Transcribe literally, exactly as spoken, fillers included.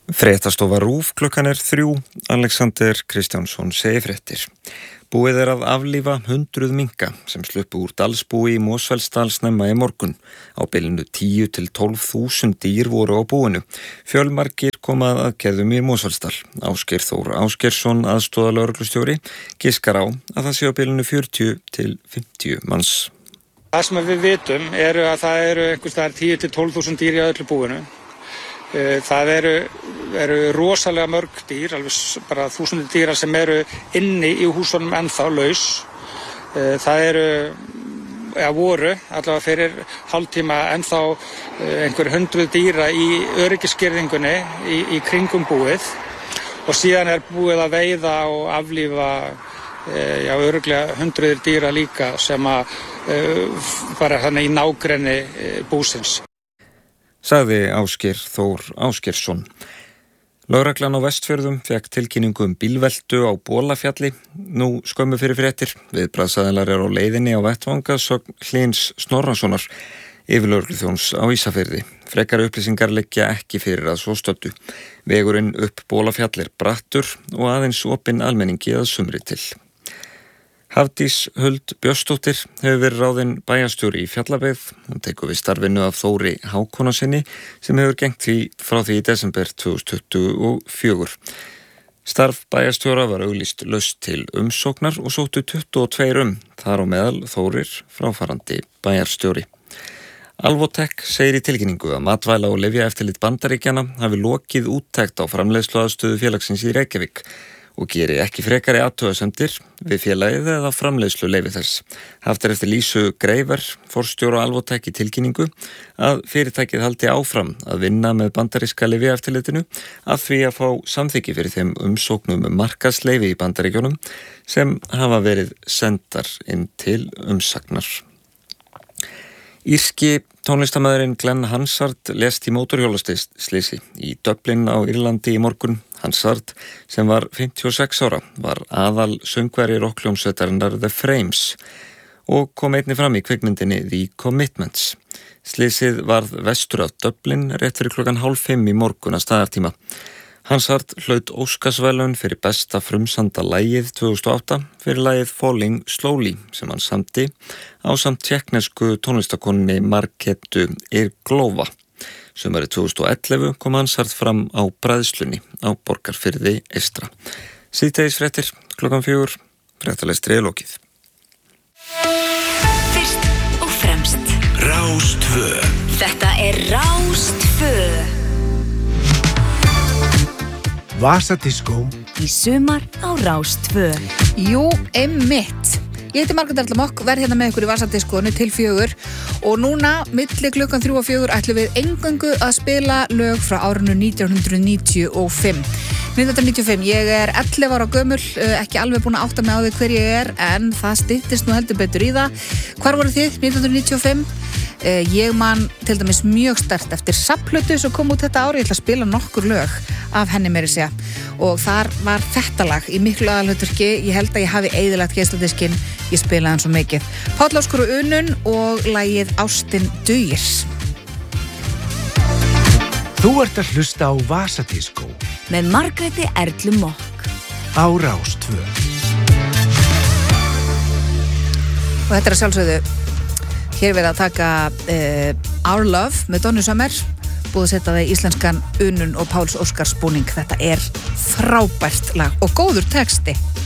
Fréttastofa RÚV klukkan er þrjú, Alexander Kristjánsson segir fréttir. Búið er að aflífa hundruð minka sem sluppu úr Dalsbúi í Mosfellsdal snemma í morgun. Á bilinu tíu til tólf þúsund dýr voru á búinu. Fjölmargir komað að keðum í Mosfellsdal. Ásgeir Þór Ásgeirsson, aðstoðarlögreglustjóri, giskar á að það sé á bilinu fjörutíu til fimmtíu manns. Það sem við vitum eru að það eru einhvers staðar tíu til tólf þúsund dýr í öllu búinu. Það eru, eru rosalega mörg dýr, alveg bara þúsundir dýra sem eru inni í húsunum ennþá laus. Það eru, ja, voru allavega fyrir hálftíma ennþá einhver hundruð dýra í öryggisgirðingunni í, í kringum búið og síðan er búið að veiða og aflífa já, örugglega hundruðir dýra líka sem að bara þannig í nágrenni búsins. Sagði Ásgeir Þór Ásgeirsson. Lögreglan á Vestfjörðum fékk tilkynningu um bílveltu á Bolafjalli nú skömmu fyrir fréttir. Viðbragðsaðilar eru á leiðinni á vettvanga sögn Hlyns Snorrasonar yfirlögregluþjóns á Ísafirði. Frekari upplýsingar liggja ekki fyrir að svo stöddu. Vegurinn upp Bolafjall er brattur og aðeins opinn almenningi að sumri til. Hafdís Huld Björnsdóttir hefur verið ráðin bæjarstjóri í Fjallabyggð. Hún tekur við starfinu af Þóri Hákonarsyni sem hefur gegnt því frá því í desember tvö þúsund tuttugu og fjögur. Starf bæjarstjóra var auglýst laust til umsóknar og sóttu tuttugu og tveir um, þar á meðal Þórir fráfarandi bæjarstjóri. Alvotech segir í tilkynningu að matvæla- og lyfjaeftirlit Bandaríkjanna hafi lokið úttekt á framleiðsluaðstöðu félagsins í Reykjavík og geri ekki frekari athugasemdir við félagið eða framleiðslu leyfi þess. Haft er eftir Lísu Greiver, forstjóra Alvotech í tilkynningu, að fyrirtækið haldi áfram að vinna með bandaríska lyfjaeftirlitinu að því að fá samþykki fyrir þeim umsóknum um markaðsleyfi í Bandaríkjunum sem hafa verið sendar inn til umsagnar. Írski tónlistarmaðurinn Glenn Hansard lést í mótorhjólaslysi í Dublin á Írlandi í morgun. Hansard, sem var fimmtíu og sex ára, var aðal söngvari rokkhljómsveitarinnar The Frames og kom einnig fram í kvikmyndinni The Commitments. Slysið varð vestur af Dublin rétt fyrir klukkan hálf fimm í morgun að staðartíma. Hansard hlaut Óskarsverðlaun fyrir besta frumsamda lagið tvö þúsund og átta fyrir lagið Falling Slowly sem hann samdi ásamt tékknesku tónlistakonunni Marketu Irglova. Sumarið tvö þúsund og ellefu kom Hansard fram á bræðslunni á Borgarfirði eystra. Síðdegisfréttir klukkan fjögur, fréttalestri er lokið. Fyrst og fremst Rás tvö. Þetta er Rás tvö. Vasadiskó Í sumar á Rás tvö. Jú, einmitt. Ég heiti Margrét Erla Mokk, verð hérna með ykkur í Vasadiskónu til fjögur og núna, milli klukkan þrjú og fjögur, ætlum við eingöngu að spila lög frá árinu nítján hundruð níutíu og fimm. nítján hundruð níutíu og fimm, ég er ellefu ára gömul, ekki alveg búin að átta mig á því hver ég er, en það styttist nú heldur betur í það. Hvar voru þið nítján hundruð níutíu og fimm? Ég man til dæmis mjög sterkt eftir safnplötu sem kom út þetta ári, ég ætla að spila nokkur lög af henni meiri segja og þar var þetta lag í miklu aðalhlutverki. Ég held að ég hafi eyðilagt geisladiskinn, ég spilaði hann svo mikið. Páll Óskar og Unun og lagið Ástin dugir. Þú ert að hlusta á Vasadiskó Með Margréti Erlu Mokk á Rás tvö. Og þetta er að sjálfsögðu hér verið að taka uh, Our Love með Donnu Summer, búið að setja það í íslenskan Unun og Páls Óskars búning. Þetta er frábært lag og góður texti.